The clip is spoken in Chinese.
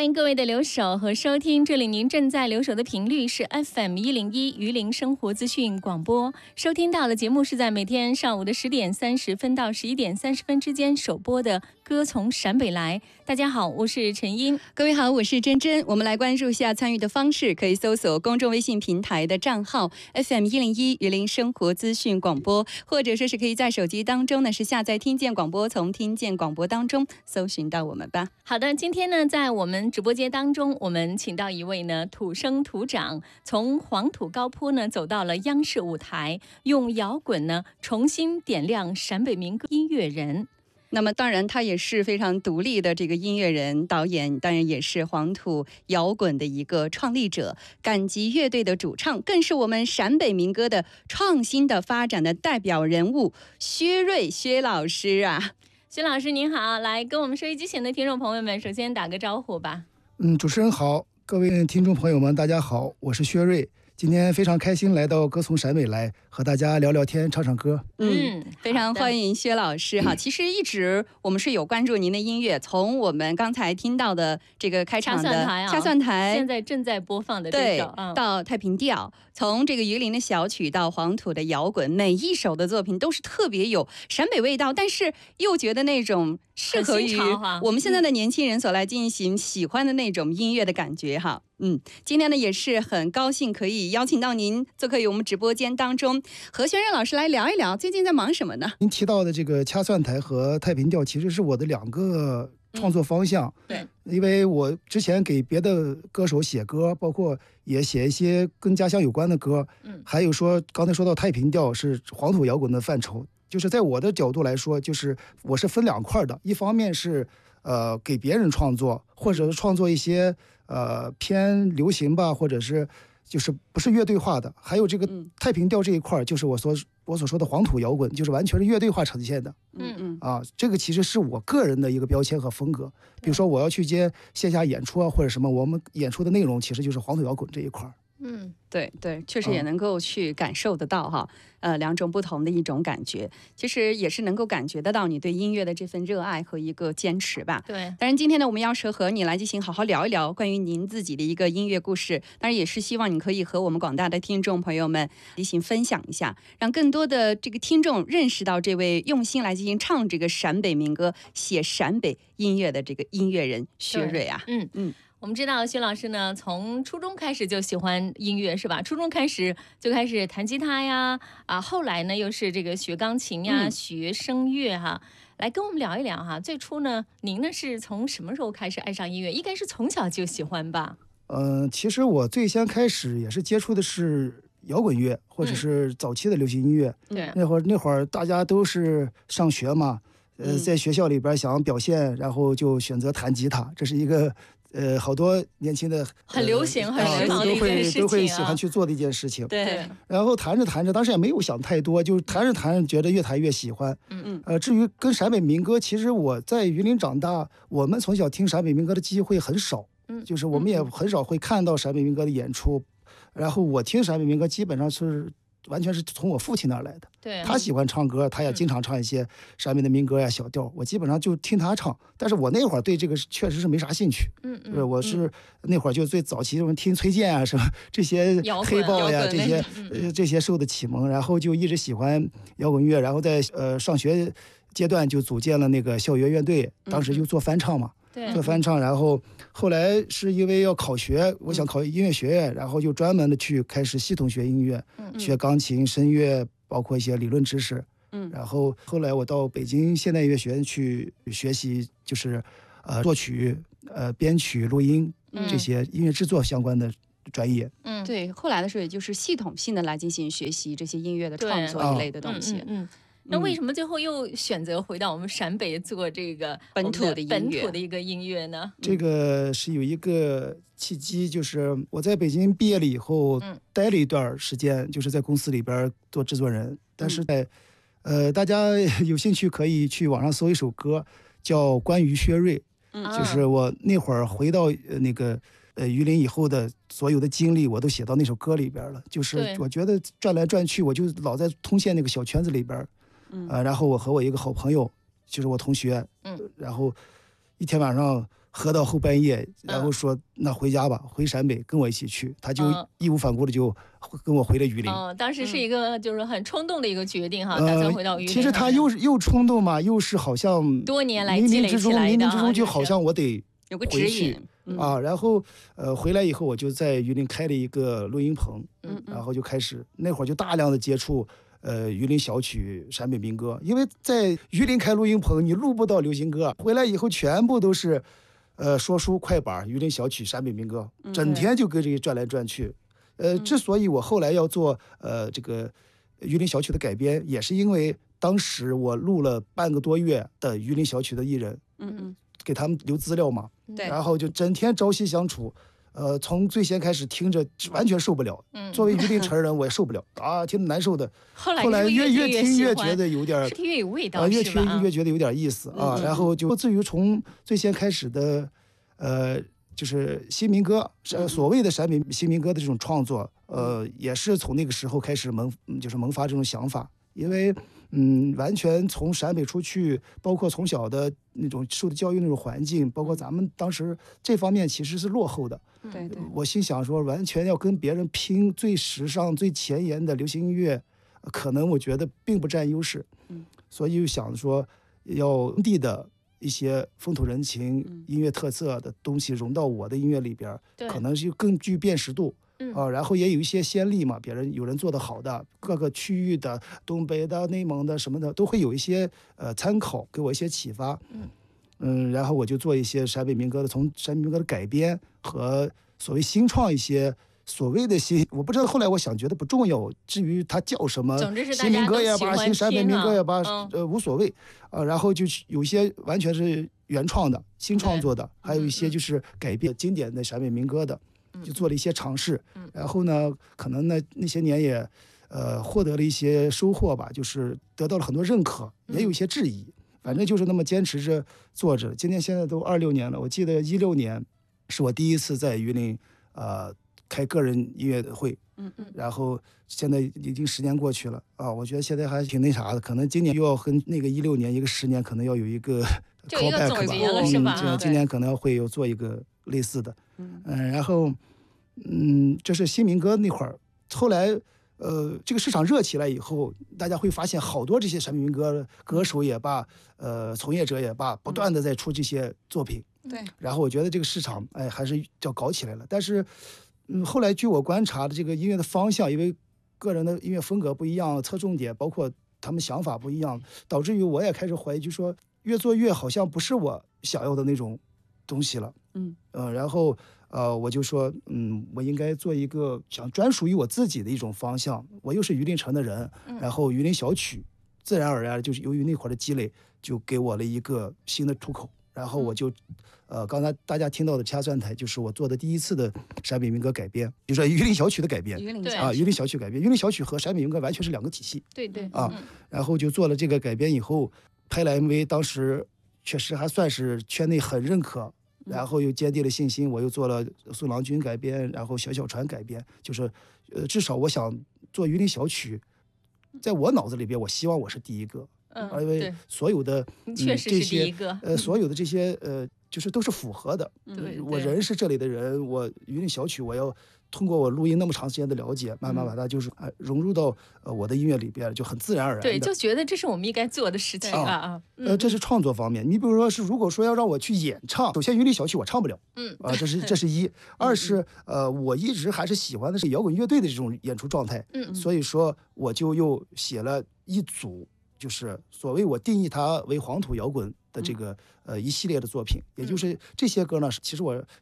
欢迎各位的留守和收听，这里您正在留守的频率是 FM101榆林生活资讯广播，收听到的节目是在每天上午的10点30分到11点30分之间首播的歌从陕北来。大家好，我是陈英。 各位好，我是珍珍。我们来关注一下参与的方式，可以搜索公众微信平台的账号 FM101榆林生活资讯广播，或者说是可以在手机当中呢是下载听见广播，从听见广播当中搜寻到我们吧。 好的，今天呢在我们直播间当中，我们请到一位呢土生土长，从黄土高坡呢走到了央视舞台，用摇滚呢重新点亮陕北民歌音乐人。 那么当然他也是非常独立的这个音乐人导演，当然也是黄土摇滚的一个创立者，赶集乐队的主唱，更是我们陕北民歌的创新的发展的代表人物薛瑞薛老师啊。 薛老师您好，来跟我们收音机前的听众朋友们首先打个招呼吧。 主持人好，各位听众朋友们大家好，我是薛瑞。今天非常开心来到歌从陕北来，和大家聊聊天，唱唱歌。 非常欢迎薛老师哈。其实一直我们是有关注您的音乐，从我们刚才听到的这个开场的恰算台， 现在正在播放的这首， 到太平调，从这个榆林的小曲到黄土的摇滚，每一首的作品都是特别有陕北味道，但是又觉得那种适合于我们现在的年轻人所来进行喜欢的那种音乐的感觉哈。今天呢也是很高兴可以邀请到您做客于我们直播间当中，和薛瑞老师来聊一聊最近在忙什么呢？ 您提到的这个恰算台和太平调其实是我的2个创作方向。 对， 因为我之前给别的歌手写歌，包括也写一些跟家乡有关的歌，还有说刚才说到太平调是黄土摇滚的范畴，就是在我的角度来说，就是我是分2块的，一方面是给别人创作，或者是创作一些偏流行吧，或者是就是不是乐队化的，还有这个太平调这一块，就是我所说的黄土摇滚，就是完全是乐队化呈现的。这个其实是我个人的一个标签和风格。比如说我要去接线下演出啊，或者什么，我们演出的内容其实就是黄土摇滚这一块。 对，确实也能够去感受得到哈，2种不同的一种感觉，其实也是能够感觉得到你对音乐的这份热爱和一个坚持吧。 对， 当然今天呢，我们要是和你来进行好好聊一聊关于您自己的一个音乐故事，当然也是希望你可以和我们广大的听众朋友们进行分享一下，让更多的这个听众认识到这位用心来进行唱这个陕北民歌、写陕北音乐的这个音乐人薛瑞啊。 我们知道薛老师呢，从初中开始就喜欢音乐，是吧？初中开始就开始弹吉他呀，后来呢又是这个学钢琴呀，学声乐哈。来跟我们聊一聊哈。最初呢，您呢是从什么时候开始爱上音乐？应该是从小就喜欢吧？ 其实我最先开始也是接触的是摇滚乐，或者是早期的流行音乐。 对， 那会儿大家都是上学嘛，在学校里边想表现，然后就选择弹吉他，这是一个好多年轻的很流行、很时髦的一件事情， 都会喜欢去做的一件事情。 对， 然后弹着弹着，当时也没有想太多，就弹着弹着，觉得越弹越喜欢。至于跟陕北民歌，其实我在榆林长大，我们从小听陕北民歌的机会很少，就是我们也很少会看到陕北民歌的演出。然后我听陕北民歌基本上是完全是从我父亲那儿来的。 对， 他喜欢唱歌，他也经常唱一些陕北的民歌呀、小调，我基本上就听他唱。但是我那会儿对这个确实是没啥兴趣。我是那会儿就最早期听崔健啊什么这些黑豹呀这些受的启蒙，然后就一直喜欢摇滚乐，然后在上学阶段就组建了那个校园乐队，当时就做翻唱嘛。做翻唱，然后后来是因为要考学，我想考音乐学院，然后就专门的去开始系统学音乐，学钢琴、声乐，包括一些理论知识。然后后来我到北京现代音乐学院去学习，就是作曲、编曲、录音这些音乐制作相关的专业。 对，后来的时候也就是系统性的来进行学习这些音乐的创作一类的东西。 那为什么最后又选择回到我们陕北做这个本土的一个音乐呢？ 这个是有一个契机，就是我在北京毕业了以后，待了一段时间，就是在公司里边做制作人。但是在大家有兴趣可以去网上搜一首歌，叫《关于薛瑞》，就是我那会儿回到那个榆林以后的所有的经历，我都写到那首歌里边了。就是我觉得转来转去，我就老在通县那个小圈子里边。然后我和我一个好朋友，就是我同学，然后一天晚上喝到后半夜，然后说那回家吧，回陕北跟我一起去，他就义无反顾的就跟我回了榆林。 当时是一个就是很冲动的一个决定哈，打算回到榆林。 其实他又冲动嘛，又是好像多年来积累起来的， 冥冥之中就好像我得有个指引啊。然后回来以后，我就在榆林开了一个录音棚，然后就开始那会儿就大量的接触。榆林小曲、陕北民歌，因为在榆林开录音棚，你录不到流行歌，回来以后全部都是，说书快板、榆林小曲、陕北民歌，整天就跟这个转来转去。之所以我后来要做这个榆林小曲的改编，也是因为当时我录了半个多月的榆林小曲的艺人，给他们留资料嘛，然后就整天朝夕相处。从最先开始听着完全受不了，作为榆林城人我也受不了啊，听着难受的。 后来越听越觉得有点， 越有味道， 越听越觉得有点意思啊。然后就至于从最先开始的，就是新民歌，所谓的陕北新民歌的这种创作，也是从那个时候开始萌发这种想法，因为。完全从陕北出去，包括从小的那种受的教育那种环境，包括咱们当时这方面其实是落后的。 对， 我心想说，完全要跟别人拼最时尚、最前沿的流行音乐，可能我觉得并不占优势。所以就想说，要地的一些风土人情、音乐特色的东西融到我的音乐里边，可能是更具辨识度。然后也有一些先例嘛，有人做得好的，各个区域的，东北的、内蒙的什么的，都会有一些参考，给我一些启发。然后我就做一些陕北民歌的，从陕北民歌的改编和所谓新创一些所谓的新，我不知道后来我想觉得不重要，至于它叫什么，新民歌也罢，新陕北民歌也罢，无所谓。然后就有一些完全是原创的、新创作的，还有一些就是改编经典的陕北民歌的。就做了一些尝试，然后呢，可能那些年也，获得了一些收获吧，就是得到了很多认可，也有一些质疑，反正就是那么坚持着做着。现在都26年了，我记得16年是我第一次在榆林，开个人音乐会，然后现在已经10年过去了啊，我觉得现在还挺那啥的，可能今年又要跟那个16年一个10年，可能要有一个 callback 吧，总结了是吧？ 今年可能会有做一个类似的，然后。这是新民歌那会儿，后来这个市场热起来以后，大家会发现好多这些陕北民歌歌手也罢，从业者也罢，不断的在出这些作品。 对。 然后我觉得这个市场还是要搞起来了。但是，后来据我观察的这个音乐的方向，因为个人的音乐风格不一样，侧重点包括他们想法不一样，导致于我也开始怀疑，就说越做越好像不是我想要的那种东西了。然后。我就说，我应该做一个想专属于我自己的一种方向。我又是榆林城的人，然后榆林小曲，自然而然就是由于那会儿的积累，就给我了一个新的出口。然后我就，刚才大家听到的掐算台，就是我做的第一次的陕北民歌改编，就是榆林小曲的改编。榆林小曲改编，榆林小曲和陕北民歌完全是2个体系。 对。 然后就做了这个改编以后，拍了 MV，当时确实还算是圈内很认可。然后又坚定了信心，我又做了宋郎君改编，然后小船改编，就是至少我想做榆林小曲，在我脑子里边，我希望我是第一个，因为所有的确实是第一个， 所有的这些就是都是符合的。我人是这里的人，我榆林小曲，我要通过我录音那么长时间的了解，慢慢把它就是融入到我的音乐里边，就很自然而然的。 对，就觉得这是我们应该做的事情啊。 这是创作方面。你比如说如果说要让我去演唱，首先榆林小曲我唱不了，这是一。二是我一直还是喜欢的是摇滚乐队的这种演出状态，所以说我就又写了一组，就是所谓我定义它为黄土摇滚的这个一系列的作品，也就是这些歌呢，其实我